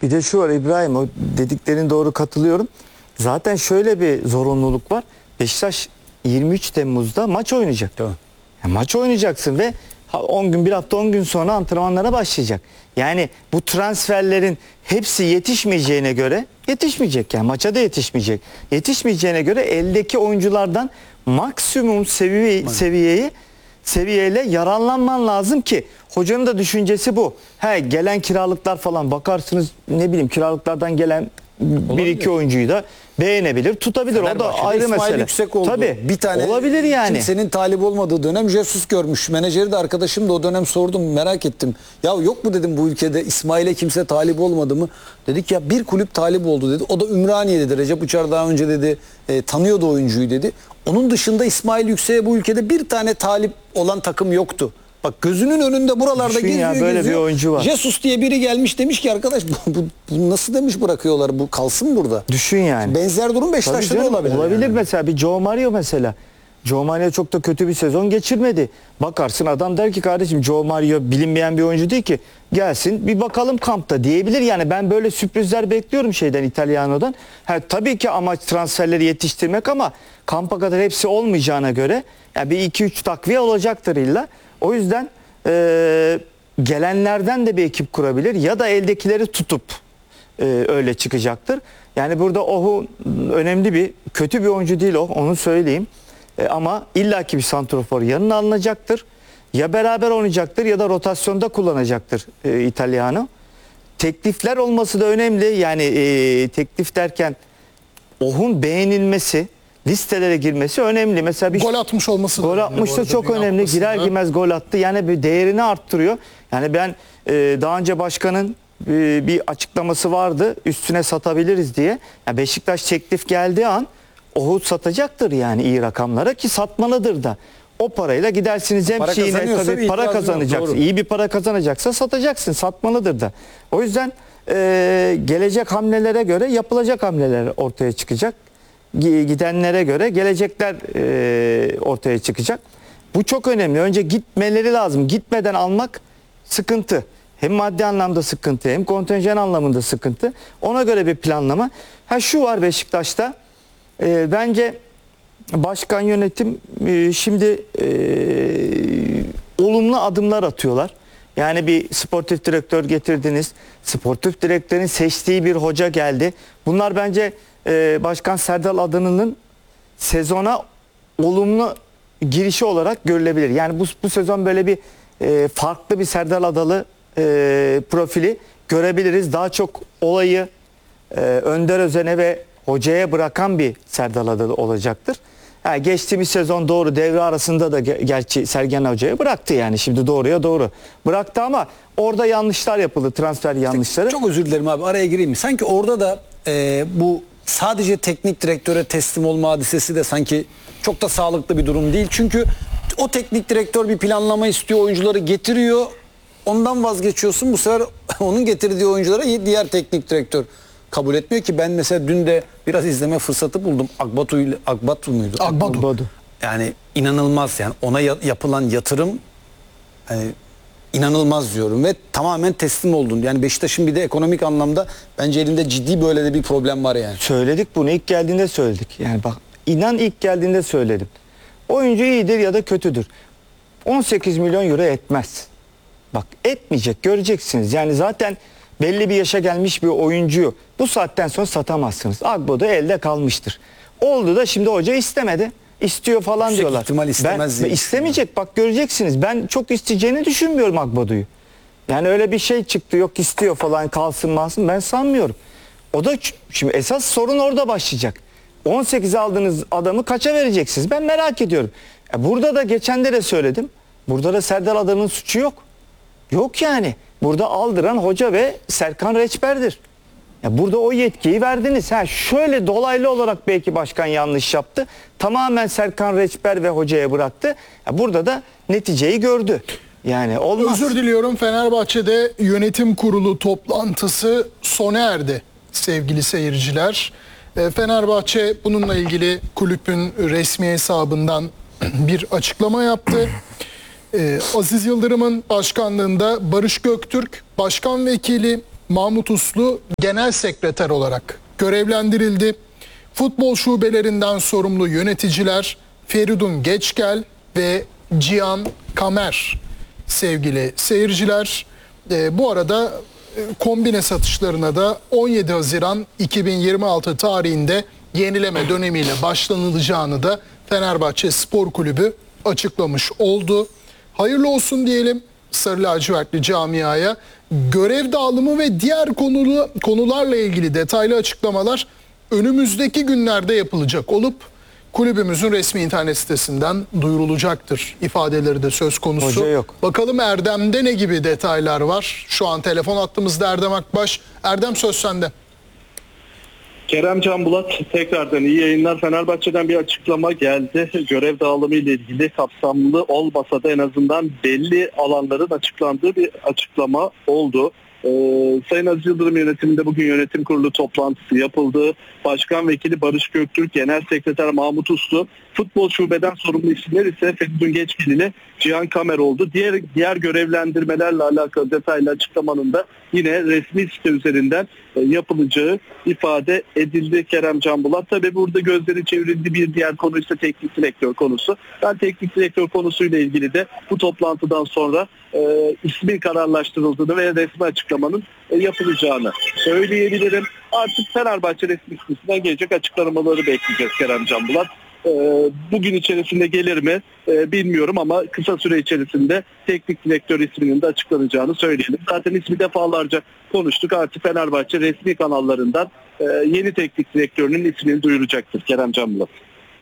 Bir de şu var İbrahim, o dediklerin doğru, katılıyorum. Zaten şöyle bir zorunluluk var. Beşiktaş 23 Temmuz'da maç oynayacak. Tamam. Yani maç oynayacaksın ve 10 gün, bir hafta 10 gün sonra antrenmanlara başlayacak. Yani bu transferlerin hepsi yetişmeyeceğine göre, yetişmeyecek yani, maça da yetişmeyecek. Yetişmeyeceğine göre eldeki oyunculardan maksimum seviyeyle yararlanman lazım ki, hocanın da düşüncesi bu. Gelen kiralıklar falan, bakarsınız ne bileyim, kiralıklardan gelen bir iki oyuncuyu da beğenebilir, tutabilir. O da ayrı mesele. Yüksek oldu. Tabii. Bir tane olabilir yani. Kimsenin talip olmadığı dönem Jesus görmüş. Menajeri de arkadaşım da o dönem sordum, merak ettim. Ya yok mu dedim bu ülkede İsmail'e kimse talip olmadı mı? Dedik ya bir kulüp talip oldu dedi. O da Ümraniye dedi. Recep Uçar daha önce dedi tanıyordu oyuncuyu dedi. Onun dışında İsmail Yüksek'e bu ülkede bir tane talip olan takım yoktu. Bak gözünün önünde buralarda geziyor, böyle bir oyuncu var. Jesus diye biri gelmiş, demiş ki arkadaş bu nasıl demiş bırakıyorlar, bu kalsın burada. Düşün yani. Benzer durum Beşiktaş'ta da olabilir. Olabilir yani. Mesela bir Joe Mario mesela. Joe Mario çok da kötü bir sezon geçirmedi. Bakarsın adam der ki kardeşim, Joe Mario bilinmeyen bir oyuncu değil ki. Gelsin bir bakalım kampta diyebilir. Yani ben böyle sürprizler bekliyorum İtalyano'dan. Tabii ki amaç transferleri yetiştirmek ama kampa kadar hepsi olmayacağına göre yani bir 2-3 takviye olacaktır illa. O yüzden gelenlerden de bir ekip kurabilir ya da eldekileri tutup öyle çıkacaktır. Yani burada Ohu önemli kötü bir oyuncu değil, onu söyleyeyim. Ama illaki bir santrafor yanına alınacaktır. Ya beraber oynayacaktır ya da rotasyonda kullanacaktır İtalyano. Teklifler olması da önemli. Yani teklif derken Ohun beğenilmesi, listelere girmesi önemli. Mesela bir gol atmış olması da gol atmış da çok önemli. Girer girmez gol attı. Yani bir değerini arttırıyor. Yani ben daha önce başkanın bir açıklaması vardı. Üstüne satabiliriz diye. Yani Beşiktaş teklif geldiği an Ohut satacaktır yani iyi rakamlara, ki satmalıdır da. O parayla gidersiniz hem tabii para kazanacaksın. İyi bir para kazanacaksa satacaksın, satmalıdır da. O yüzden gelecek hamlelere göre yapılacak hamleler ortaya çıkacak. Gidenlere göre gelecekler ortaya çıkacak. Bu çok önemli. Önce gitmeleri lazım. Gitmeden almak sıkıntı. Hem maddi anlamda sıkıntı, hem kontenjan anlamında sıkıntı. Ona göre bir planlama. Şu var Beşiktaş'ta. Bence başkan, yönetim şimdi olumlu adımlar atıyorlar. Yani bir sportif direktör getirdiniz. Sportif direktörün seçtiği bir hoca geldi. Bunlar bence Başkan Serdal Adalı'nın sezona olumlu girişi olarak görülebilir. Yani bu sezon böyle bir farklı bir Serdal Adalı profili görebiliriz. Daha çok olayı Önder Özen'e ve hocaya bırakan bir Serdal Adalı olacaktır. Geçtiğimiz sezon doğru devre arasında da gerçi Sergen Hoca'ya bıraktı, yani şimdi doğruya doğru bıraktı ama orada yanlışlar yapıldı, transfer yanlışları. Çok özür dilerim abi, araya gireyim mi? Sanki orada da bu sadece teknik direktöre teslim olma hadisesi de sanki çok da sağlıklı bir durum değil. Çünkü o teknik direktör bir planlama istiyor, oyuncuları getiriyor, ondan vazgeçiyorsun, bu sefer onun getirdiği oyunculara diğer teknik direktör kabul etmiyor ki. Ben mesela dün de biraz izleme fırsatı buldum. Akbatu muydu? Akbatu. Yani inanılmaz, yani ona yapılan yatırım inanılmaz diyorum ve tamamen teslim oldun. Yani Beşiktaş'ın bir de ekonomik anlamda bence elinde ciddi böyle de bir problem var yani. Söyledik bunu, ilk geldiğinde söyledik. Yani bak, inan ilk geldiğinde söyledim. Oyuncu iyidir ya da kötüdür. 18 milyon euro etmez. Bak etmeyecek, göreceksiniz. Yani zaten belli bir yaşa gelmiş bir oyuncuyu bu saatten sonra satamazsınız. Agbo'da elde kalmıştır. Oldu da şimdi hoca istemedi. İstiyor falan Yüksek diyorlar. ihtimal istemez diye istemeyecek, bak göreceksiniz. Ben çok isteyeceğini düşünmüyorum Agbo'yu. Yani öyle bir şey çıktı, yok istiyor falan, kalsın malsın, ben sanmıyorum. O da şimdi esas sorun orada başlayacak. 18'e aldığınız adamı kaça vereceksiniz? Ben merak ediyorum. Burada da geçen de söyledim. Burada da Serdar Adalı'nın suçu yok. Yok yani. Burada aldıran hoca ve Serkan Reçber'dir. Burada o yetkiyi verdiniz. Şöyle dolaylı olarak belki başkan yanlış yaptı. Tamamen Serkan Reçber ve hocaya bıraktı. Burada da neticeyi gördü. Yani olmaz. Özür diliyorum, Fenerbahçe'de yönetim kurulu toplantısı sona erdi sevgili seyirciler. Fenerbahçe bununla ilgili kulübün resmi hesabından bir açıklama yaptı. Aziz Yıldırım'ın başkanlığında Barış Göktürk başkan vekili, Mahmut Uslu genel sekreter olarak görevlendirildi. Futbol şubelerinden sorumlu yöneticiler Feridun Geçgel ve Cihan Kamer sevgili seyirciler. Bu arada kombine satışlarına da 17 Haziran 2026 tarihinde yenileme dönemiyle başlanılacağını da Fenerbahçe Spor Kulübü açıklamış oldu. Hayırlı olsun diyelim Sarı Lacivertli camiaya. Görev dağılımı ve diğer konularla ilgili detaylı açıklamalar önümüzdeki günlerde yapılacak olup kulübümüzün resmi internet sitesinden duyurulacaktır ifadeleri de söz konusu. Hoca yok. Bakalım Erdem'de ne gibi detaylar var? Şu an telefon hattımızda Erdem Akbaş. Erdem, söz sende. Kerem Can Bulat, tekrardan iyi yayınlar. Fenerbahçe'den bir açıklama geldi. Görev dağılımı ile ilgili kapsamlı olmasa da en azından belli alanların açıklandığı bir açıklama oldu. Sayın Aziz Yıldırım yönetiminde bugün yönetim kurulu toplantısı yapıldı. Başkan Vekili Barış Göktürk, Genel Sekreter Mahmut Uslu, futbol şubeden sorumlu isimler ise Feridun Geçgil ile Cihan Kamer oldu. Diğer görevlendirmelerle alakalı detaylı açıklamanın da yine resmi site üzerinden yapılacağı ifade edildi Kerem Can Bulat. Tabii burada gözleri çevrildi, bir diğer konu ise teknik direktör konusu. Ben teknik direktör konusuyla ilgili de bu toplantıdan sonra ismin kararlaştırıldığını ve resmi açıklamanın yapılacağını söyleyebilirim. Artık Fenerbahçe resmi sitesinden gelecek açıklamaları bekleyeceğiz Kerem Can Bulat. Bugün içerisinde gelir mi bilmiyorum ama kısa süre içerisinde teknik direktör isminin de açıklanacağını söyleyelim. Zaten ismi defalarca konuştuk. Artık Fenerbahçe resmi kanallarından yeni teknik direktörünün ismini duyuracaktır Kerem Can Bulat.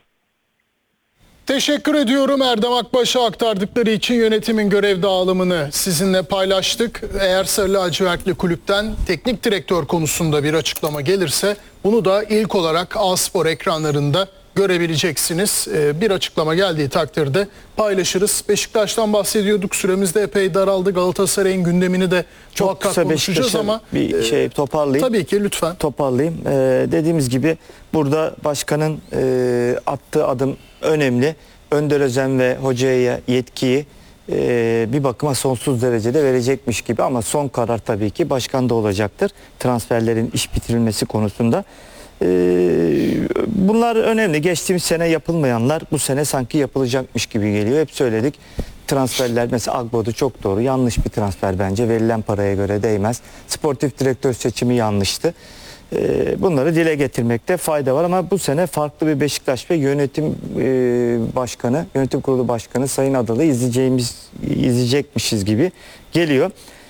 Teşekkür ediyorum Erdem Akbaş'a aktardıkları için. Yönetimin görev dağılımını sizinle paylaştık. Eğer Sarı Lacivertli kulüpten teknik direktör konusunda bir açıklama gelirse bunu da ilk olarak A-Spor ekranlarında görebileceksiniz. Bir açıklama geldiği takdirde paylaşırız. Beşiktaş'tan bahsediyorduk. Süremiz de epey daraldı. Galatasaray'ın gündemini de Çok muhakkak kısa konuşacağız Beşiktaş'a ama bir şey toparlayayım. tabii ki lütfen. Toparlayayım. Dediğimiz gibi burada başkanın attığı adım önemli. Önder Özen ve hocaya yetkiyi bir bakıma sonsuz derecede verecekmiş gibi ama son karar tabii ki başkanda olacaktır. Transferlerin iş bitirilmesi konusunda. Bunlar önemli. Geçtiğimiz sene yapılmayanlar bu sene sanki yapılacakmış gibi geliyor. Hep söyledik. Transferler mesela Agbo'du çok doğru. Yanlış bir transfer bence. Verilen paraya göre değmez. Sportif direktör seçimi yanlıştı. Bunları dile getirmekte fayda var ama bu sene farklı bir Beşiktaş ve yönetim kurulu başkanı Sayın Adalı izleyecekmişiz gibi geliyor.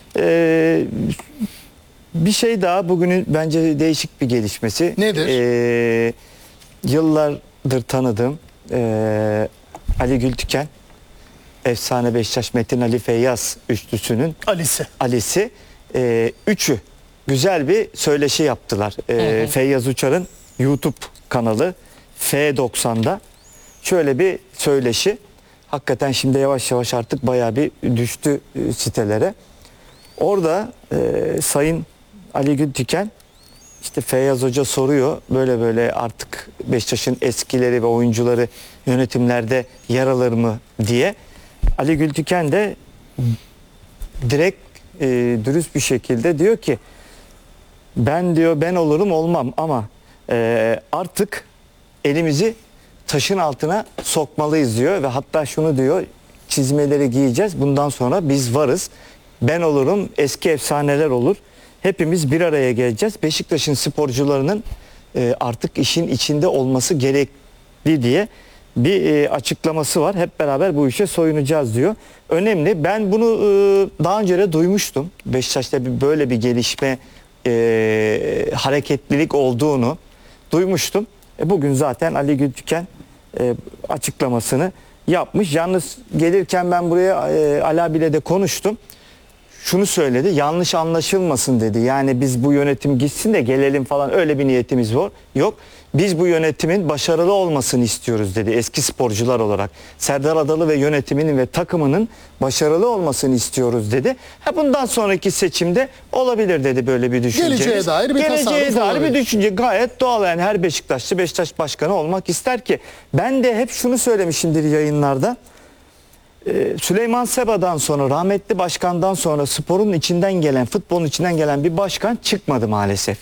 Bir şey daha bugünün bence değişik bir gelişmesi. Nedir? Yıllardır tanıdığım Ali Gültüken, efsane Beşiktaş Metin Ali Feyyaz üçlüsünün Ali'si üçü güzel bir söyleşi yaptılar. Feyyaz Uçar'ın YouTube kanalı F90'da şöyle bir söyleşi. Hakikaten şimdi yavaş yavaş artık bayağı bir düştü sitelere. Orada Sayın Ali Gültüken işte Feyyaz Hoca soruyor böyle artık Beşiktaş'ın eskileri ve oyuncuları yönetimlerde yer alır mı diye. Ali Gültüken de direkt dürüst bir şekilde diyor ki ben olurum olmam ama artık elimizi taşın altına sokmalıyız diyor ve hatta şunu diyor, çizmeleri giyeceğiz, bundan sonra biz varız, ben olurum, eski efsaneler olur, hepimiz bir araya geleceğiz, Beşiktaş'ın sporcularının artık işin içinde olması gerekli diye bir açıklaması var. Hep beraber bu işe soyunacağız diyor. Önemli. Ben bunu daha önce de duymuştum. Beşiktaş'ta böyle bir gelişme, hareketlilik olduğunu duymuştum. Bugün zaten Ali Gültüken açıklamasını yapmış. Yalnız gelirken ben buraya Ali abiyle de konuştum. Şunu söyledi, yanlış anlaşılmasın dedi. Yani biz bu yönetim gitsin de gelelim falan, öyle bir niyetimiz yok. Biz bu yönetimin başarılı olmasını istiyoruz dedi eski sporcular olarak. Serdar Adalı ve yönetiminin ve takımının başarılı olmasını istiyoruz dedi. Bundan sonraki seçimde olabilir dedi böyle bir düşüncemiz. Geleceğe dair bir düşünce gayet doğal, yani her Beşiktaşlı Beşiktaş başkanı olmak ister ki. Ben de hep şunu söylemişimdir yayınlarda. Süleyman Seba'dan sonra, rahmetli başkandan sonra sporun içinden gelen, futbolun içinden gelen bir başkan çıkmadı maalesef.